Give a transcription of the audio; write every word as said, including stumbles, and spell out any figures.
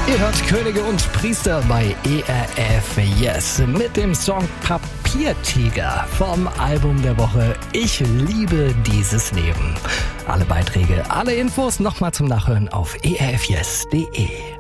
Ihr hört Könige und Priester bei E R F Yes mit dem Song Papiertiger vom Album der Woche Ich liebe dieses Leben. Alle Beiträge, alle Infos nochmal zum Nachhören auf e r f yes punkt d e.